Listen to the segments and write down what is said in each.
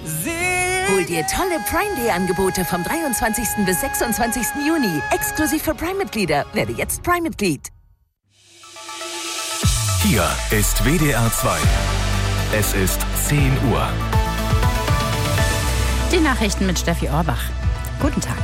Hol dir tolle Prime Day Angebote vom 23. bis 26. Juni. Exklusiv für Prime-Mitglieder. Werde jetzt Prime-Mitglied. Hier ist WDR 2. Es ist 10 Uhr. Die Nachrichten mit Steffi Orbach. Guten Tag.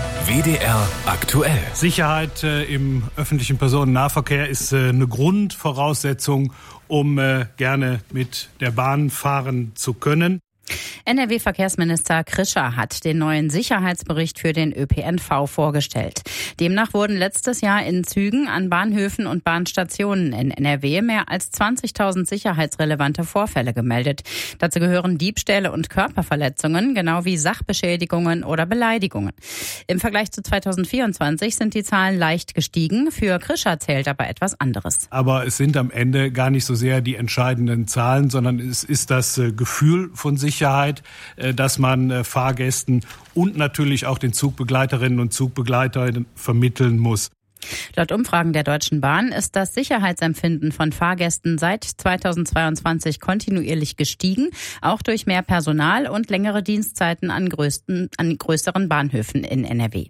WDR aktuell. Sicherheit im öffentlichen Personennahverkehr ist eine Grundvoraussetzung, um gerne mit der Bahn fahren zu können. NRW-Verkehrsminister Krischer hat den neuen Sicherheitsbericht für den ÖPNV vorgestellt. Demnach wurden letztes Jahr in Zügen, an Bahnhöfen und Bahnstationen in NRW mehr als 20.000 sicherheitsrelevante Vorfälle gemeldet. Dazu gehören Diebstähle und Körperverletzungen, genau wie Sachbeschädigungen oder Beleidigungen. Im Vergleich zu 2024 sind die Zahlen leicht gestiegen. Für Krischer zählt aber etwas anderes. Aber es sind am Ende gar nicht so sehr die entscheidenden Zahlen, sondern es ist das Gefühl von Sicherheit, dass man Fahrgästen und natürlich auch den Zugbegleiterinnen und Zugbegleitern vermitteln muss. Laut Umfragen der Deutschen Bahn ist das Sicherheitsempfinden von Fahrgästen seit 2022 kontinuierlich gestiegen, auch durch mehr Personal und längere Dienstzeiten an größeren Bahnhöfen in NRW.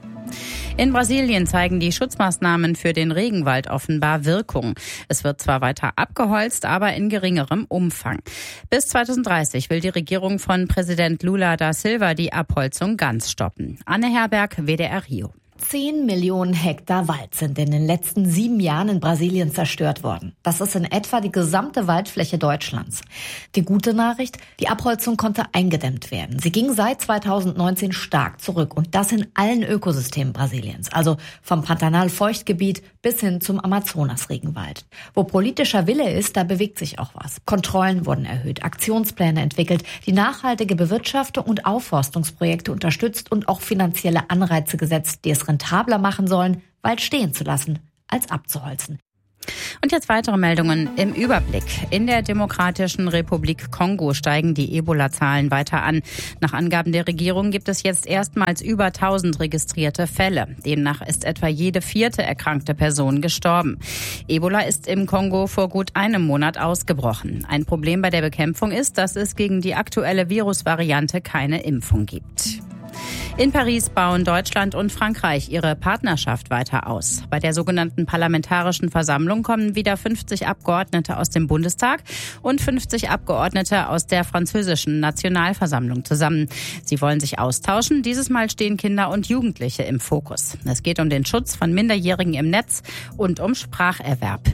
In Brasilien zeigen die Schutzmaßnahmen für den Regenwald offenbar Wirkung. Es wird zwar weiter abgeholzt, aber in geringerem Umfang. Bis 2030 will die Regierung von Präsident Lula da Silva die Abholzung ganz stoppen. Anne Herberg, WDR Rio. 10 Millionen Hektar Wald sind in den letzten 7 Jahren in Brasilien zerstört worden. Das ist in etwa die gesamte Waldfläche Deutschlands. Die gute Nachricht, die Abholzung konnte eingedämmt werden. Sie ging seit 2019 stark zurück und das in allen Ökosystemen Brasiliens. Also vom Pantanal-Feuchtgebiet bis hin zum Amazonas-Regenwald. Wo politischer Wille ist, da bewegt sich auch was. Kontrollen wurden erhöht, Aktionspläne entwickelt, die nachhaltige Bewirtschaftung und Aufforstungsprojekte unterstützt und auch finanzielle Anreize gesetzt, die es rentabler machen sollen, Wald stehen zu lassen, als abzuholzen. Und jetzt weitere Meldungen im Überblick. In der Demokratischen Republik Kongo steigen die Ebola-Zahlen weiter an. Nach Angaben der Regierung gibt es jetzt erstmals über 1000 registrierte Fälle. Demnach ist etwa jede 4. erkrankte Person gestorben. Ebola ist im Kongo vor gut einem Monat ausgebrochen. Ein Problem bei der Bekämpfung ist, dass es gegen die aktuelle Virusvariante keine Impfung gibt. In Paris bauen Deutschland und Frankreich ihre Partnerschaft weiter aus. Bei der sogenannten Parlamentarischen Versammlung kommen wieder 50 Abgeordnete aus dem Bundestag und 50 Abgeordnete aus der französischen Nationalversammlung zusammen. Sie wollen sich austauschen. Dieses Mal stehen Kinder und Jugendliche im Fokus. Es geht um den Schutz von Minderjährigen im Netz und um Spracherwerb.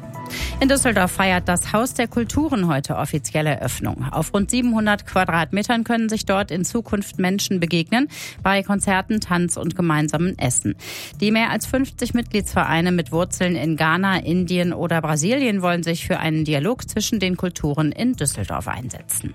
In Düsseldorf feiert das Haus der Kulturen heute offizielle Eröffnung. Auf rund 700 Quadratmetern können sich dort in Zukunft Menschen begegnen, bei Konzerten, Tanz und gemeinsamen Essen. Die mehr als 50 Mitgliedsvereine mit Wurzeln in Ghana, Indien oder Brasilien wollen sich für einen Dialog zwischen den Kulturen in Düsseldorf einsetzen.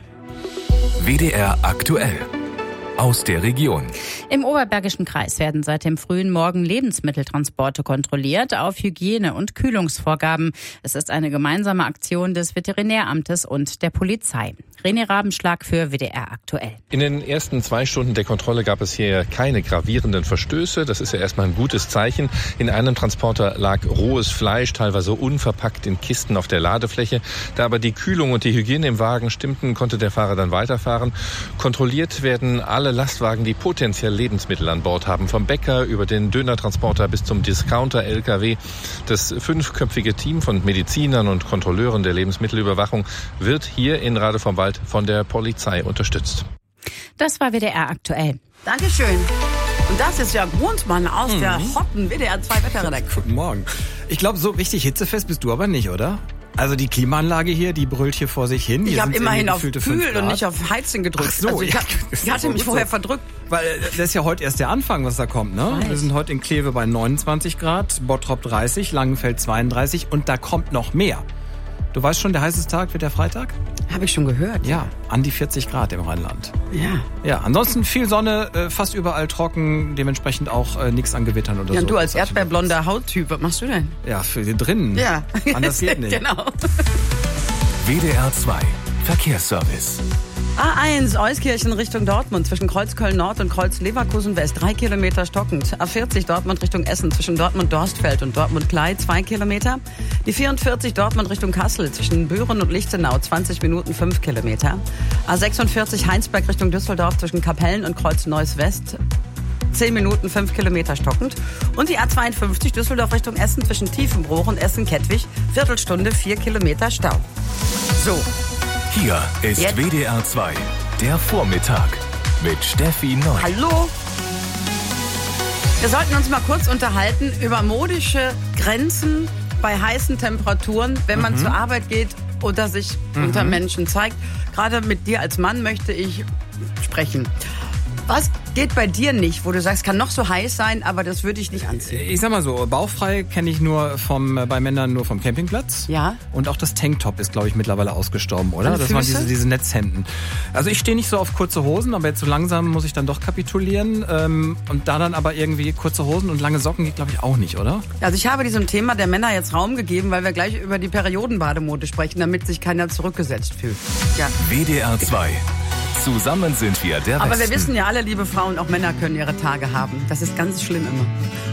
WDR aktuell. Aus der Region. Im Oberbergischen Kreis werden seit dem frühen Morgen Lebensmitteltransporte kontrolliert auf Hygiene- und Kühlungsvorgaben. Es ist eine gemeinsame Aktion des Veterinäramtes und der Polizei. René Rabenschlag für WDR aktuell. In den ersten 2 Stunden der Kontrolle gab es hier keine gravierenden Verstöße. Das ist ja erstmal ein gutes Zeichen. In einem Transporter lag rohes Fleisch, teilweise unverpackt in Kisten auf der Ladefläche. Da aber die Kühlung und die Hygiene im Wagen stimmten, konnte der Fahrer dann weiterfahren. Kontrolliert werden alle Lastwagen, die potenziell Lebensmittel an Bord haben. Vom Bäcker über den Dönertransporter bis zum Discounter-LKW. Das 5-köpfige Team von Medizinern und Kontrolleuren der Lebensmittelüberwachung wird hier in Rade vom Wald von der Polizei unterstützt. Das war WDR aktuell. Dankeschön. Und das ist Jörg Brunsmann aus der hotten WDR 2 Wetterredaktion. Guten Morgen. Ich glaube, so richtig hitzefest bist du aber nicht, oder? Also die Klimaanlage hier, die brüllt hier vor sich hin. Ich habe immerhin auf Kühl und nicht auf Heizen gedrückt. Ach so, also ich hatte mich vorher verdrückt. Weil das ist ja heute erst der Anfang, was da kommt, ne? Wir sind heute in Kleve bei 29 Grad, Bottrop 30, Langenfeld 32 und da kommt noch mehr. Du weißt schon, der heißeste Tag wird der Freitag? Habe ich schon gehört. Ja, an die 40 Grad im Rheinland. Ja. Ja, ansonsten viel Sonne, fast überall trocken, dementsprechend auch nichts an Gewittern oder so. Ja, und du als erdbeerblonder Hauttyp, was machst du denn? Ja, für drinnen. Ja. Anders geht nicht. Genau. WDR 2 Verkehrsservice. A1 Euskirchen Richtung Dortmund zwischen Kreuzköln Nord und Kreuz Leverkusen West 3 Kilometer stockend. A40 Dortmund Richtung Essen zwischen Dortmund Dorstfeld und Dortmund Klei 2 Kilometer. Die 44 Dortmund Richtung Kassel zwischen Büren und Lichtenau 20 Minuten 5 Kilometer. A46 Heinsberg Richtung Düsseldorf zwischen Kapellen und Kreuz Neuss West 10 Minuten 5 Kilometer stockend. Und die A52 Düsseldorf Richtung Essen zwischen Tiefenbruch und Essen-Kettwig Viertelstunde 4 Kilometer Stau. So. Hier ist jetzt WDR 2, der Vormittag mit Steffi Neu. Hallo. Wir sollten uns mal kurz unterhalten über modische Grenzen bei heißen Temperaturen, wenn man zur Arbeit geht oder sich unter Menschen zeigt. Gerade mit dir als Mann möchte ich sprechen. Was geht bei dir nicht, wo du sagst, kann noch so heiß sein, aber das würde ich nicht anziehen? Ich sag mal so, bauchfrei kenne ich nur bei Männern nur vom Campingplatz. Ja. Und auch das Tanktop ist, glaube ich, mittlerweile ausgestorben, oder? Das waren diese Netzhemden. Also ich stehe nicht so auf kurze Hosen, aber jetzt so langsam muss ich dann doch kapitulieren. Und da dann aber irgendwie kurze Hosen und lange Socken geht, glaube ich, auch nicht, oder? Also ich habe diesem Thema der Männer jetzt Raum gegeben, weil wir gleich über die Periodenbademode sprechen, damit sich keiner zurückgesetzt fühlt. Ja. WDR 2. Zusammen sind wir der Aber Westen. wir wissen ja alle, liebe Frauen, auch Männer können ihre Tage haben. Das ist ganz schlimm immer.